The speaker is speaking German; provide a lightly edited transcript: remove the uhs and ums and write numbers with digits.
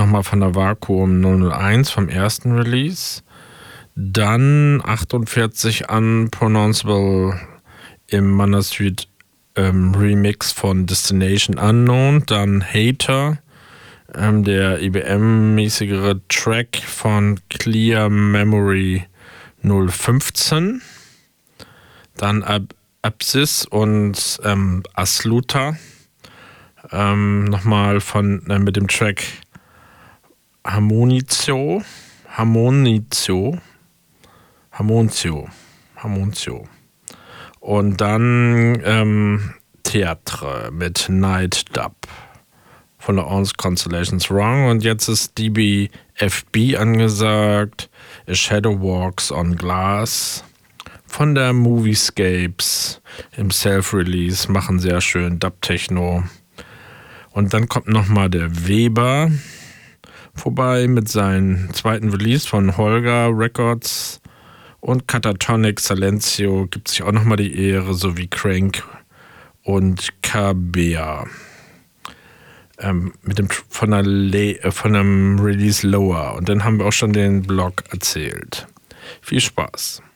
nochmal von der Vakuum 001 vom ersten Release. Dann 48 Unpronounceable im Manor Street Remix von Destination Unknown. Dann Hater, der IBM-mäßigere Track von Clear Memory 015. Dann Apsis und Asluta. Nochmal mit dem Track Harmonitio. Und dann Theatre mit Night Dub von der Ons Constellations Wrong. Und jetzt ist DBFB angesagt. A Shadow Walks on Glass von der Moviescapes im Self-Release. Machen sehr schön Dub-Techno. Und dann kommt nochmal der Weber vorbei mit seinem zweiten Release von Holger Records. Und Catatonic Silencio gibt sich auch nochmal die Ehre, sowie Crank und Kabea. Von einem Release Lower. Und dann haben wir auch schon den Blog erzählt. Viel Spaß.